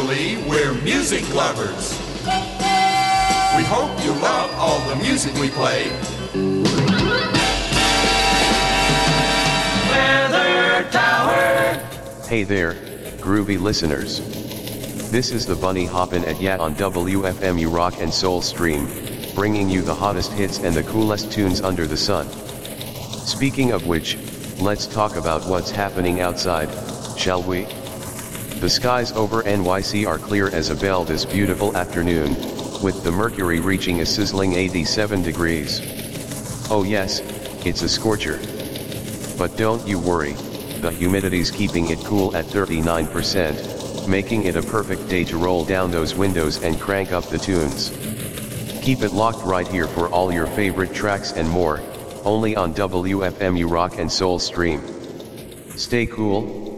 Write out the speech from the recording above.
Naturally, we're music lovers. We hope you love all the music we play. Weather Tower. Hey there, groovy listeners. This is the Bunny Hoppin' at Yat on WFMU Rock and Soul Stream, bringing you the hottest hits and the coolest tunes under the sun. Speaking of which, let's talk about what's happening outside, shall we? The skies over NYC are clear as a bell this beautiful afternoon, with the mercury reaching a sizzling 87 degrees. Oh yes, it's a scorcher. But don't you worry, the humidity's keeping it cool at 39%, making it a perfect day to roll down those windows and crank up the tunes. Keep it locked right here for all your favorite tracks and more, only on WFMU Rock and Soul Stream. Stay cool,